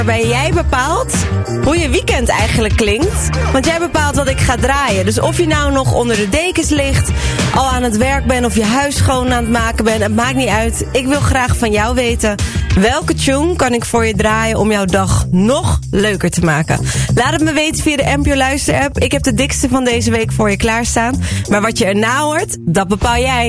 Waarbij jij bepaalt hoe je weekend eigenlijk klinkt. Want jij bepaalt wat ik ga draaien. Dus of je nou nog onder de dekens ligt, al aan het werk bent of je huis schoon aan het maken bent, het maakt niet uit. Ik wil graag van jou weten, welke tune kan ik voor je draaien om jouw dag nog leuker te maken? Laat het me weten via de NPO Luister app. Ik heb de dikste van deze week voor je klaarstaan. Maar wat je erna hoort, dat bepaal jij.